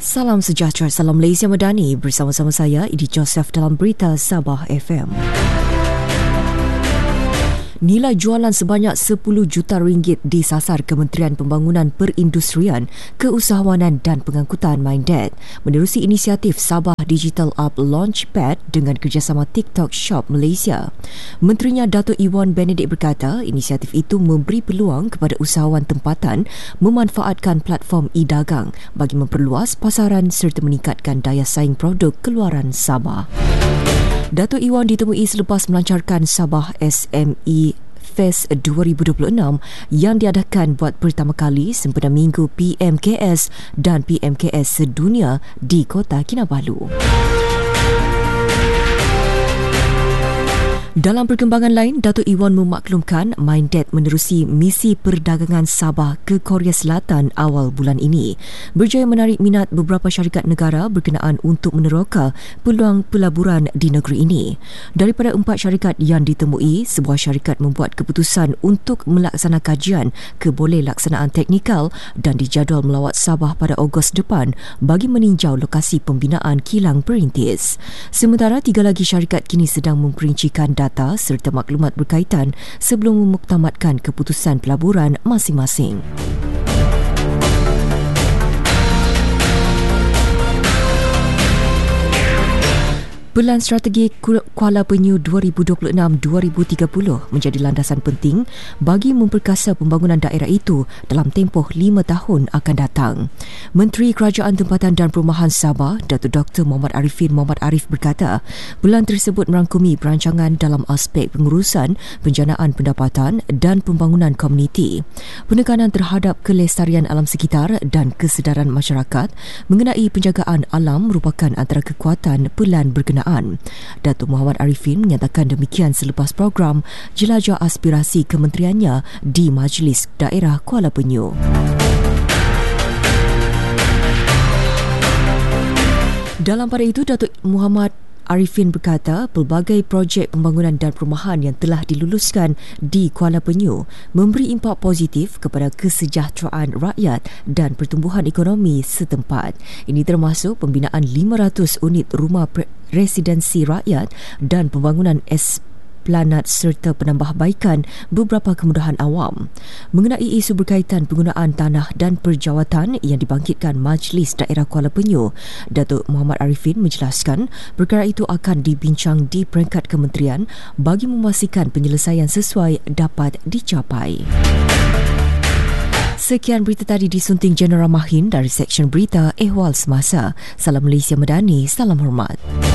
Salam sejahtera, salam Malaysia Madani. Bersama-sama saya, Idi Joseph dalam Berita Sabah FM. Nilai jualan sebanyak 10 juta ringgit disasar Kementerian Pembangunan Perindustrian, Keusahawanan dan Pengangkutan Minded menerusi inisiatif Sabah Digital Up Launchpad dengan kerjasama TikTok Shop Malaysia. Menterinya Dato' Iwan Benedict berkata, inisiatif itu memberi peluang kepada usahawan tempatan memanfaatkan platform e-dagang bagi memperluas pasaran serta meningkatkan daya saing produk keluaran Sabah. Dato' Iwan ditemui selepas melancarkan Sabah SME Fest 2026 yang diadakan buat pertama kali sempena Minggu PMKS dan PMKS sedunia di Kota Kinabalu. Dalam perkembangan lain, Dato' Iwan memaklumkan Minded menerusi misi perdagangan Sabah ke Korea Selatan awal bulan ini, berjaya menarik minat beberapa syarikat negara berkenaan untuk meneroka peluang pelaburan di negeri ini. Daripada 4 syarikat yang ditemui, sebuah syarikat membuat keputusan untuk melaksanakan kajian keboleh laksanaan teknikal dan dijadual melawat Sabah pada Ogos depan bagi meninjau lokasi pembinaan kilang perintis. Sementara 3 lagi syarikat kini sedang memperincikan data serta maklumat berkaitan sebelum memuktamadkan keputusan pelaburan masing-masing. Pelan Strategi Kuala Penyu 2026-2030 menjadi landasan penting bagi memperkasa pembangunan daerah itu dalam tempoh 5 tahun akan datang. Menteri Kerajaan Tempatan dan Perumahan Sabah, Datuk Dr. Muhammad Arifin Muhammad Arif berkata, pelan tersebut merangkumi perancangan dalam aspek pengurusan, penjanaan pendapatan dan pembangunan komuniti, penekanan terhadap kelestarian alam sekitar dan kesedaran masyarakat mengenai penjagaan alam merupakan antara kekuatan pelan berkenaan. Datuk Muhammad Arifin menyatakan demikian selepas program Jelajah Aspirasi Kementeriannya di Majlis Daerah Kuala Penyu. Dalam pada itu, Datuk Muhammad Arifin berkata pelbagai projek pembangunan dan perumahan yang telah diluluskan di Kuala Penyu memberi impak positif kepada kesejahteraan rakyat dan pertumbuhan ekonomi setempat. Ini termasuk pembinaan 500 unit rumah residensi rakyat dan pembangunan Esplanade serta penambahbaikan beberapa kemudahan awam. Mengenai isu berkaitan penggunaan tanah dan perjawatan yang dibangkitkan Majlis Daerah Kuala Penyu, Datuk Muhammad Arifin menjelaskan perkara itu akan dibincang di peringkat kementerian bagi memastikan penyelesaian sesuai dapat dicapai. Sekian berita tadi disunting Jeneral Mahin dari Seksyen Berita Ehwal Semasa. Salam Malaysia Madani, salam hormat.